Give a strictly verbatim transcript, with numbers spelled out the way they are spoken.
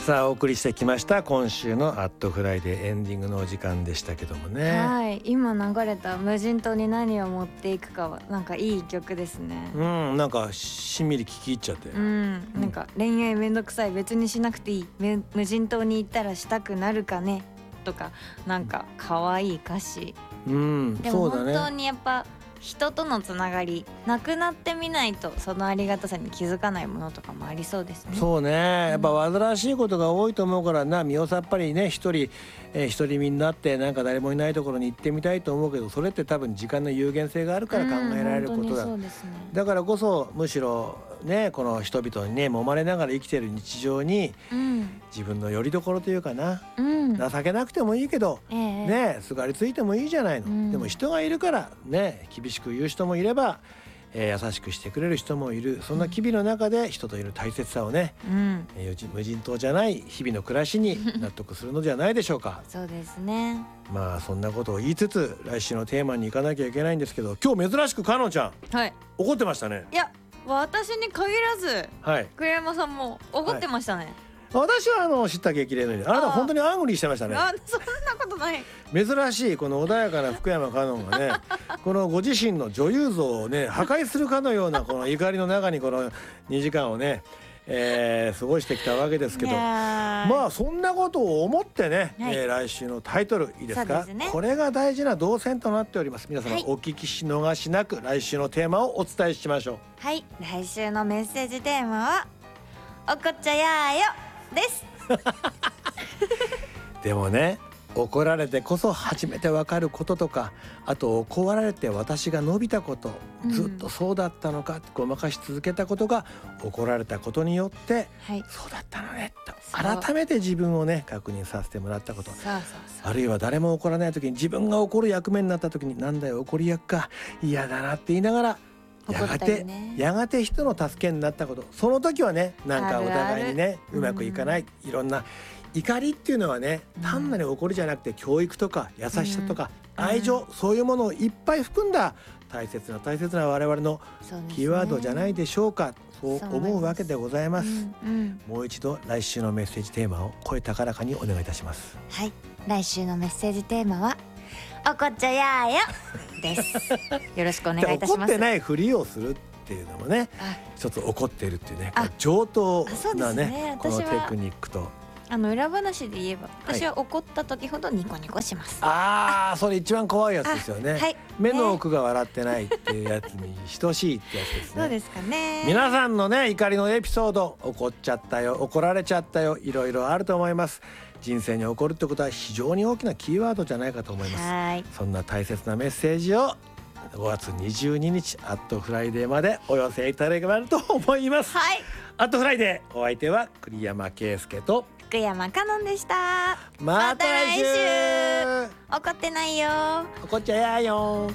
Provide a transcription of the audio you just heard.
さあお送りしてきました今週のアットフライデーエンディングのお時間でしたけどもね。 はい、今流れた無人島に何を持っていくかはなんかいい曲ですね。 うん、なんかしんみり聞き入っちゃって、 うん、なんか恋愛めんどくさい、別にしなくていい、無無人島に行ったらしたくなるかねとか、なんか可愛い歌詞。 うん、 でもそうだね。 本当にやっぱ人とのつながりなくなってみないとそのありがたさに気づかないものとかもありそうですね。 そうね、やっぱ煩わしいことが多いと思うからな、身をさっぱりね一人、えー、一人身になってなんか誰もいないところに行ってみたいと思うけど、それって多分時間の有限性があるから考えられることだ、 うん、そうですね。 だからこそむしろねこの人々にね揉まれながら生きている日常に、 うん、 自分の拠り所というかな、 うん、 情けなくてもいいけど、 ええ、 ねすがりついてもいいじゃないの、 うん、 でも人がいるからね厳しく言う人もいれば、えー、優しくしてくれる人もいる。そんな機微の中で人といる大切さをね、 うん、 えー、無人島じゃない日々の暮らしに納得するのではないでしょうかそうですね。 まあそんなことを言いつつ来週のテーマに行かなきゃいけないんですけど、今日珍しくかのんちゃん、 はい、 怒ってましたね。 いや私に限らずはい栗山さんも怒ってましたね、 はい、私はあの知った激励のように、あなたは本当にアングリーしてましたね。 あ、そんなことない。 珍しいこの穏やかな福山香音がねこのご自身の女優像をね破壊するかのようなこの怒りの中にこのにじかんをね、えー、過ごしてきたわけですけど、まあそんなことを思ってね、はい、えー、来週のタイトルいいですか。ですね、これが大事な動線となっております。皆様、はい、お聞きし逃しなく来週のテーマをお伝えしましょう。 はい、来週のメッセージテーマはおこっちゃやーよですでもね、怒られてこそ初めてわかることとか、あと怒られて私が伸びたこと、ずっとそうだったのかってごまかし続けたことが怒られたことによって、はい、そうだったのねと改めて自分をね確認させてもらったこと。そうそうそう、あるいは誰も怒らない時に自分が怒る役目になった時に、なんだよ怒り役か嫌だなって言いながらやがて、ね、やがて人の助けになったこと。その時はね、なんかお互いにねうまくいかない、いろんな怒りっていうのはね、単なる怒りじゃなくて教育とか優しさとか愛情、そういうものをいっぱい含んだ大切な大切な我々のキーワードじゃないでしょうか。そう思うわけでございます。うんうん、もう一度来週のメッセージテーマを声高らかにお願いいたします。 はい、来週のメッセージテーマはおこっちゃやーよですよろしくお願いいたします。 怒ってないふりをするっていうのもね、一つ怒ってるっていうね、上等な ね, ねこのテクニックと、 あの裏話で言えば私は怒った時ほどニコニコします、 はい、ああそれ一番怖いやつですよね、はい、目の奥が笑ってないっていうやつに等しいってやつですね。 そうですかね。 皆さんのね怒りのエピソード、怒っちゃったよ、怒られちゃったよ、いろいろあると思います。人生に起こるってことは非常に大きなキーワードじゃないかと思います。はい、そんな大切なメッセージをごがつにじゅうににちアットフライデーまでお寄せいただければと思います。はい、アットフライデー、お相手は栗山圭介と福山香音でした。 また来週。 怒ってないよ、 怒っちゃやよ。